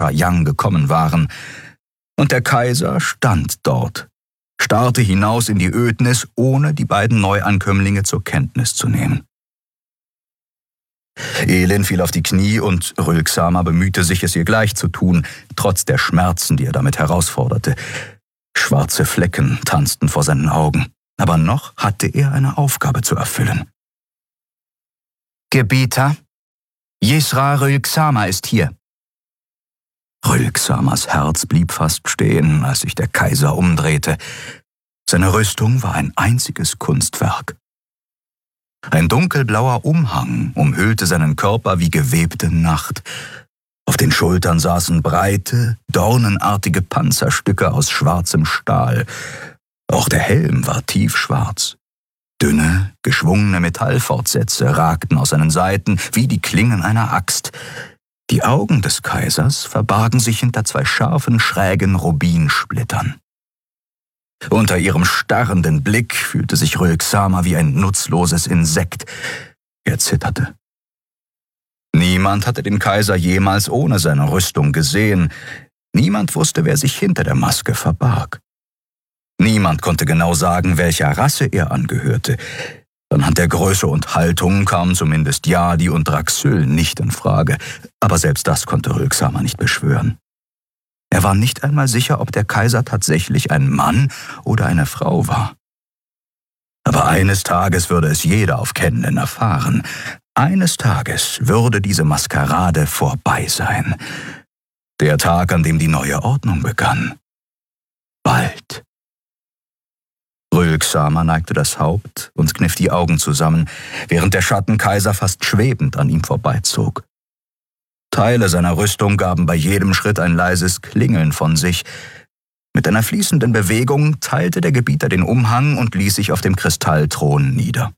Trajan gekommen waren. Und der Kaiser stand dort, starrte hinaus in die Ödnis, ohne die beiden Neuankömmlinge zur Kenntnis zu nehmen. Elin fiel auf die Knie und Rülksama bemühte sich, es ihr gleich zu tun, trotz der Schmerzen, die er damit herausforderte. Schwarze Flecken tanzten vor seinen Augen, aber noch hatte er eine Aufgabe zu erfüllen. »Gebieter, Jesra Rülksama ist hier.« Rülksamas Herz blieb fast stehen, als sich der Kaiser umdrehte. Seine Rüstung war ein einziges Kunstwerk. Ein dunkelblauer Umhang umhüllte seinen Körper wie gewebte Nacht. Auf den Schultern saßen breite, dornenartige Panzerstücke aus schwarzem Stahl. Auch der Helm war tiefschwarz. Dünne, geschwungene Metallfortsätze ragten aus seinen Seiten wie die Klingen einer Axt. Die Augen des Kaisers verbargen sich hinter zwei scharfen, schrägen Rubinsplittern. Unter ihrem starrenden Blick fühlte sich Rülksama wie ein nutzloses Insekt. Er zitterte. Niemand hatte den Kaiser jemals ohne seine Rüstung gesehen. Niemand wusste, wer sich hinter der Maske verbarg. Niemand konnte genau sagen, welcher Rasse er angehörte. Anhand der Größe und Haltung kamen zumindest Yadi und Draxyl nicht in Frage, aber selbst das konnte Rülksama nicht beschwören. Er war nicht einmal sicher, ob der Kaiser tatsächlich ein Mann oder eine Frau war. Aber eines Tages würde es jeder auf Kenlen erfahren. Eines Tages würde diese Maskerade vorbei sein. Der Tag, an dem die neue Ordnung begann. Bald. Rülksama neigte das Haupt und kniff die Augen zusammen, während der Schattenkaiser fast schwebend an ihm vorbeizog. Teile seiner Rüstung gaben bei jedem Schritt ein leises Klingeln von sich. Mit einer fließenden Bewegung teilte der Gebieter den Umhang und ließ sich auf dem Kristallthron nieder.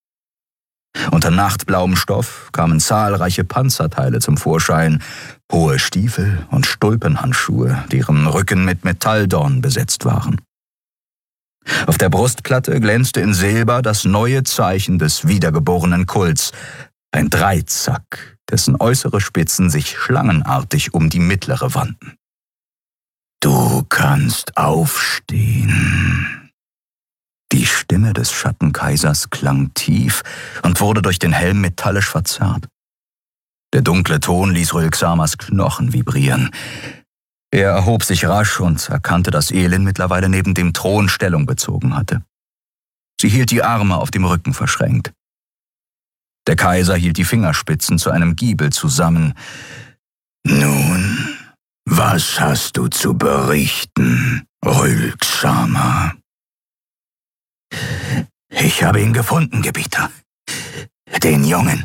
Unter nachtblauem Stoff kamen zahlreiche Panzerteile zum Vorschein, hohe Stiefel und Stulpenhandschuhe, deren Rücken mit Metalldorn besetzt waren. Auf der Brustplatte glänzte in Silber das neue Zeichen des wiedergeborenen Kults, ein Dreizack, dessen äußere Spitzen sich schlangenartig um die mittlere wandten. »Du kannst aufstehen.« Die Stimme des Schattenkaisers klang tief und wurde durch den Helm metallisch verzerrt. Der dunkle Ton ließ Rülksamas Knochen vibrieren. Er erhob sich rasch und erkannte, dass Elin mittlerweile neben dem Thron Stellung bezogen hatte. Sie hielt die Arme auf dem Rücken verschränkt. Der Kaiser hielt die Fingerspitzen zu einem Giebel zusammen. »Nun, was hast du zu berichten, Rülksama?« »Ich habe ihn gefunden, Gebieter. Den Jungen.«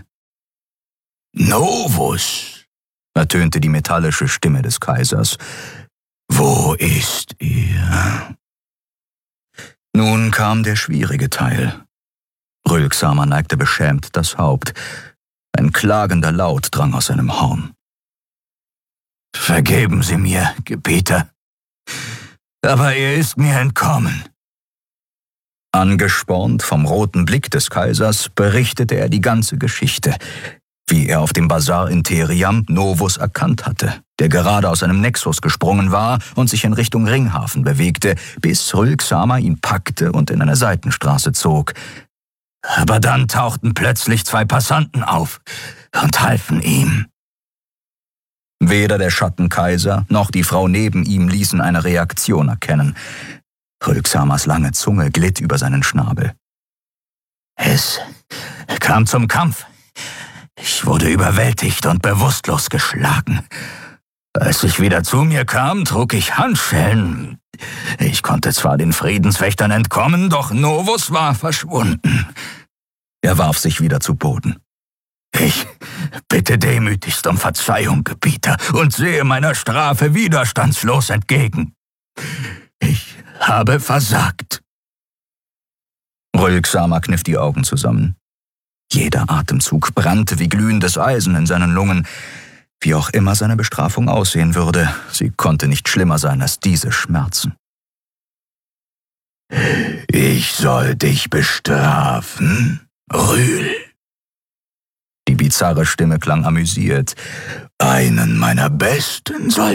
»Novus«, ertönte die metallische Stimme des Kaisers. »Wo ist er?« Nun kam der schwierige Teil. Rülksama neigte beschämt das Haupt. Ein klagender Laut drang aus seinem Horn. »Vergeben Sie mir, Gebieter, aber er ist mir entkommen.« Angespornt vom roten Blick des Kaisers berichtete er die ganze Geschichte, wie er auf dem Basar in Theriam Novus erkannt hatte, der gerade aus einem Nexus gesprungen war und sich in Richtung Ringhafen bewegte, bis Rülksama ihn packte und in eine Seitenstraße zog. Aber dann tauchten plötzlich zwei Passanten auf und halfen ihm. Weder der Schattenkaiser noch die Frau neben ihm ließen eine Reaktion erkennen. Rülksamas lange Zunge glitt über seinen Schnabel. »Es kam zum Kampf. Ich wurde überwältigt und bewusstlos geschlagen. Als ich wieder zu mir kam, trug ich Handschellen. Ich konnte zwar den Friedenswächtern entkommen, doch Novus war verschwunden.« Er warf sich wieder zu Boden. »Ich bitte demütigst um Verzeihung, Gebieter, und sehe meiner Strafe widerstandslos entgegen. Ich habe versagt.« Rülksama kniff die Augen zusammen. Jeder Atemzug brannte wie glühendes Eisen in seinen Lungen. Wie auch immer seine Bestrafung aussehen würde, sie konnte nicht schlimmer sein als diese Schmerzen. »Ich soll dich bestrafen, Rühl.« Die bizarre Stimme klang amüsiert. »Einen meiner Besten soll